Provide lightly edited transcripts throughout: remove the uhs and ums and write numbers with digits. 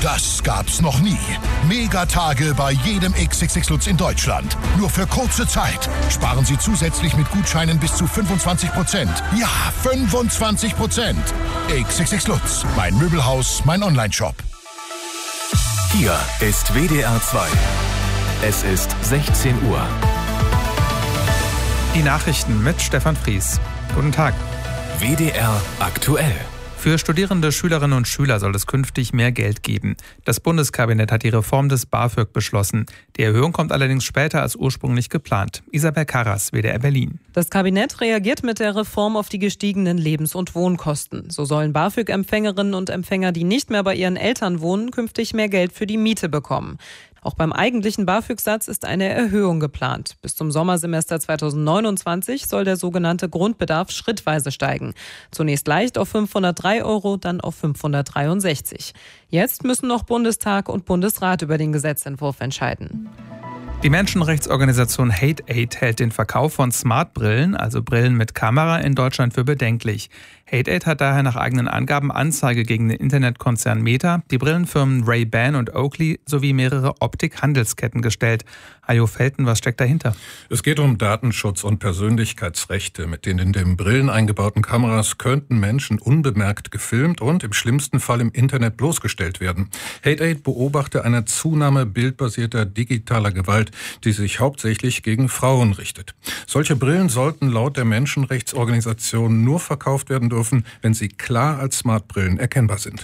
Das gab's noch nie. Megatage bei jedem XXX Lutz in Deutschland. Nur für kurze Zeit. Sparen Sie zusätzlich mit Gutscheinen bis zu 25%. Ja, 25%. XXX Lutz. Mein Möbelhaus, mein Onlineshop. Hier ist WDR 2. Es ist 16 Uhr. Die Nachrichten mit Stefan Fries. Guten Tag. WDR aktuell. Für studierende Schülerinnen und Schüler soll es künftig mehr Geld geben. Das Bundeskabinett hat die Reform des BAföG beschlossen. Die Erhöhung kommt allerdings später als ursprünglich geplant. Isabel Karras, WDR Berlin. Das Kabinett reagiert mit der Reform auf die gestiegenen Lebens- und Wohnkosten. So sollen BAföG-Empfängerinnen und Empfänger, die nicht mehr bei ihren Eltern wohnen, künftig mehr Geld für die Miete bekommen. Auch beim eigentlichen BAföG-Satz ist eine Erhöhung geplant. Bis zum Sommersemester 2029 soll der sogenannte Grundbedarf schrittweise steigen. Zunächst leicht auf 503 €, dann auf 563. Jetzt müssen noch Bundestag und Bundesrat über den Gesetzentwurf entscheiden. Die Menschenrechtsorganisation Hate-Aid hält den Verkauf von Smartbrillen, also Brillen mit Kamera, in Deutschland für bedenklich. Hate-Aid hat daher nach eigenen Angaben Anzeige gegen den Internetkonzern Meta, die Brillenfirmen Ray-Ban und Oakley sowie mehrere Optik-Handelsketten gestellt. Hajo Felten, was steckt dahinter? Es geht um Datenschutz und Persönlichkeitsrechte. Mit den in den Brillen eingebauten Kameras könnten Menschen unbemerkt gefilmt und im schlimmsten Fall im Internet bloßgestellt werden. Hate-Aid beobachte eine Zunahme bildbasierter digitaler Gewalt, die sich hauptsächlich gegen Frauen richtet. Solche Brillen sollten laut der Menschenrechtsorganisation nur verkauft werden dürfen, wenn sie klar als Smartbrillen erkennbar sind.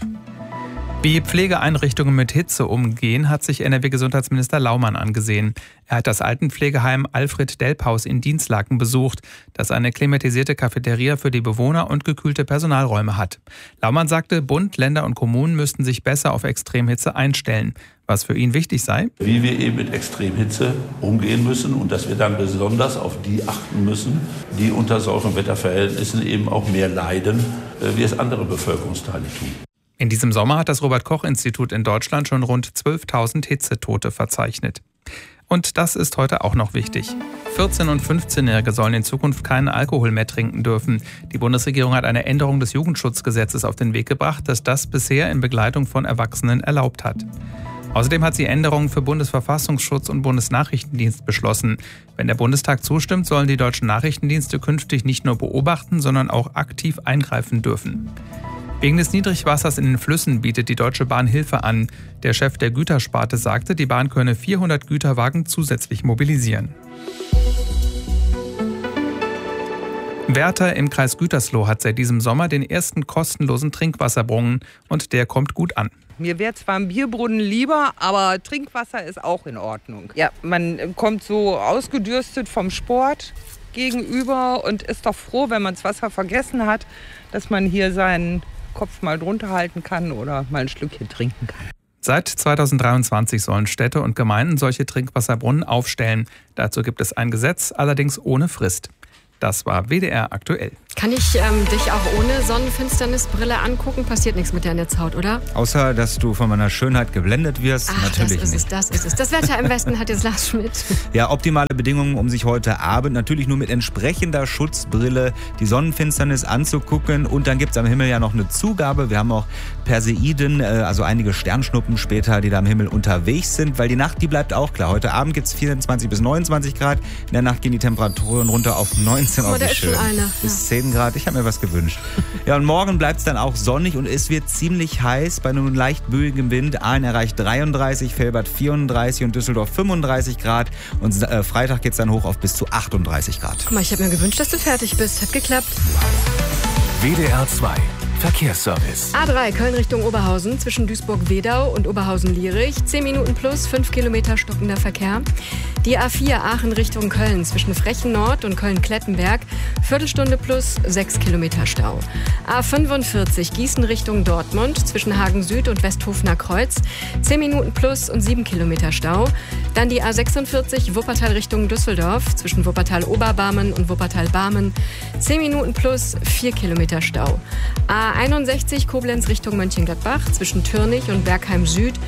Wie Pflegeeinrichtungen mit Hitze umgehen, hat sich NRW-Gesundheitsminister Laumann angesehen. Er hat das Altenpflegeheim Alfred-Delp-Haus in Dinslaken besucht, das eine klimatisierte Cafeteria für die Bewohner und gekühlte Personalräume hat. Laumann sagte, Bund, Länder und Kommunen müssten sich besser auf Extremhitze einstellen. Was für ihn wichtig sei: Wie wir eben mit Extremhitze umgehen müssen und dass wir dann besonders auf die achten müssen, die unter solchen Wetterverhältnissen eben auch mehr leiden, wie es andere Bevölkerungsteile tun. In diesem Sommer hat das Robert-Koch-Institut in Deutschland schon rund 12.000 Hitzetote verzeichnet. Und das ist heute auch noch wichtig. 14- und 15-Jährige sollen in Zukunft keinen Alkohol mehr trinken dürfen. Die Bundesregierung hat eine Änderung des Jugendschutzgesetzes auf den Weg gebracht, das bisher in Begleitung von Erwachsenen erlaubt hat. Außerdem hat sie Änderungen für Bundesverfassungsschutz und Bundesnachrichtendienst beschlossen. Wenn der Bundestag zustimmt, sollen die deutschen Nachrichtendienste künftig nicht nur beobachten, sondern auch aktiv eingreifen dürfen. Wegen des Niedrigwassers in den Flüssen bietet die Deutsche Bahn Hilfe an. Der Chef der Gütersparte sagte, die Bahn könne 400 Güterwagen zusätzlich mobilisieren. Werther im Kreis Gütersloh hat seit diesem Sommer den ersten kostenlosen Trinkwasserbrunnen und der kommt gut an. Mir wäre zwar ein Bierbrunnen lieber, aber Trinkwasser ist auch in Ordnung. Ja, man kommt so ausgedürstet vom Sport gegenüber und ist doch froh, wenn man das Wasser vergessen hat, dass man hier seinen Kopf mal drunter halten kann oder mal ein Schlückchen trinken kann. Seit 2023 sollen Städte und Gemeinden solche Trinkwasserbrunnen aufstellen. Dazu gibt es ein Gesetz, allerdings ohne Frist. Das war WDR aktuell. Kann ich dich auch ohne Sonnenfinsternisbrille angucken? Passiert nichts mit der Netzhaut, oder? Außer, dass du von meiner Schönheit geblendet wirst. Ach, natürlich das ist nicht. es. Das Wetter im Westen hat jetzt Lars Schmidt. Ja, optimale Bedingungen, um sich heute Abend natürlich nur mit entsprechender Schutzbrille die Sonnenfinsternis anzugucken. Und dann gibt es am Himmel ja noch eine Zugabe. Wir haben auch Perseiden, also einige Sternschnuppen später, die da am Himmel unterwegs sind. Weil die Nacht, die bleibt auch klar. Heute Abend gibt es 24 bis 29 Grad. In der Nacht gehen die Temperaturen runter auf 19 Grad. Oh, da ist schon einer. Bis 10 Grad. Ich habe mir was gewünscht. Ja, und morgen bleibt es dann auch sonnig und es wird ziemlich heiß bei einem leicht böigem Wind. Aalen erreicht 33, Velbert 34 und Düsseldorf 35 Grad. Und Freitag geht es dann hoch auf bis zu 38 Grad. Guck mal, ich habe mir gewünscht, dass du fertig bist. Hat geklappt. WDR 2 Verkehrsservice. A3 Köln Richtung Oberhausen zwischen Duisburg-Wedau und Oberhausen-Lierich. 10 Minuten plus, 5 Kilometer stockender Verkehr. Die A4 Aachen Richtung Köln zwischen Frechen Nord und Köln-Klettenberg. Viertelstunde plus, 6 Kilometer Stau. A45 Gießen Richtung Dortmund zwischen Hagen Süd und Westhofener Kreuz. 10 Minuten plus und 7 Kilometer Stau. Dann die A46 Wuppertal Richtung Düsseldorf zwischen Wuppertal-Oberbarmen und Wuppertal-Barmen. 10 Minuten plus, 4 Kilometer Stau. A61 Koblenz Richtung Mönchengladbach zwischen Türnich und Bergheim Süd.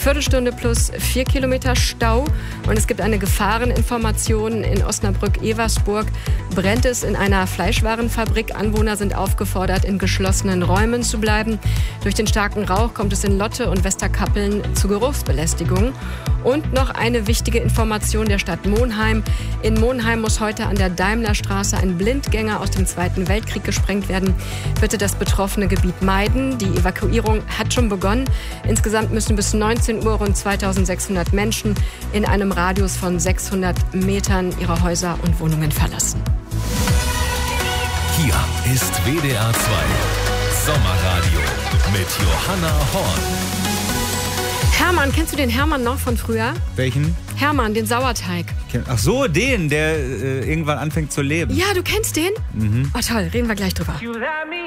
Viertelstunde plus 4 Kilometer Stau. Und es gibt eine Gefahreninformation in Osnabrück-Eversburg. Brennt es in einer Fleischwarenfabrik. Anwohner sind aufgefordert, in geschlossenen Räumen zu bleiben. Durch den starken Rauch kommt es in Lotte und Westerkappeln zu Geruchsbelästigung. Und noch eine wichtige Information der Stadt Monheim. In Monheim muss heute an der Daimlerstraße ein Blindgänger aus dem Zweiten Weltkrieg gesprengt werden. Bitte das betroffene Gebiet meiden. Die Evakuierung hat schon begonnen. Insgesamt müssen bis 19 Uhr rund 2600 Menschen in einem Radius von 600 Metern ihre Häuser und Wohnungen verlassen. Hier ist WDR 2 Sommerradio mit Johanna Horn. Hermann, kennst du den Hermann noch von früher? Welchen? Hermann, den Sauerteig. Ach so, den, der irgendwann anfängt zu leben. Ja, du kennst den? Oh toll, reden wir gleich drüber.